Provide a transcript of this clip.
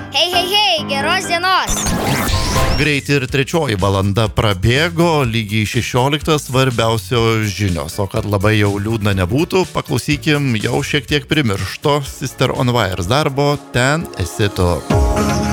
Hei, geros dienos. Greit ir 3 valanda prabėgo, lygiai 16 svarbiausios žinios. O kad labai jau liūdna nebūtų, paklausykim jau šiek tiek primiršto Sister on Wires darbo Ten esi tu.